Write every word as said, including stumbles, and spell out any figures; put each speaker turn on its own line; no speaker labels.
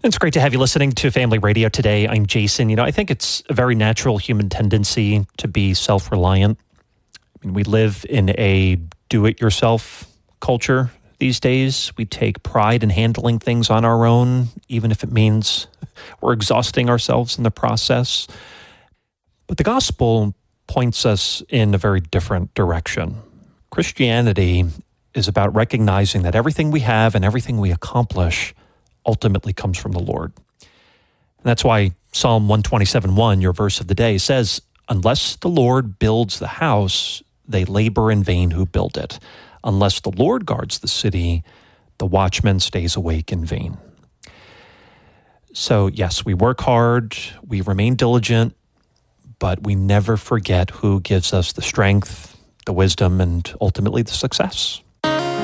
It's great to have you listening to Family Radio today. I'm Jason. You know, I think it's a very natural human tendency to be self-reliant. I mean, we live in a do-it-yourself culture these days. We take pride in handling things on our own, even if it means we're exhausting ourselves in the process. But the gospel points us in a very different direction. Christianity is about recognizing that everything we have and everything we accomplish ultimately comes from the Lord. And that's why Psalm one twenty-seven one, your verse of the day, says, "Unless the Lord builds the house, they labor in vain who build it. Unless the Lord guards the city, the watchman stays awake in vain." So yes, we work hard, we remain diligent, but we never forget who gives us the strength, the wisdom, and ultimately the success.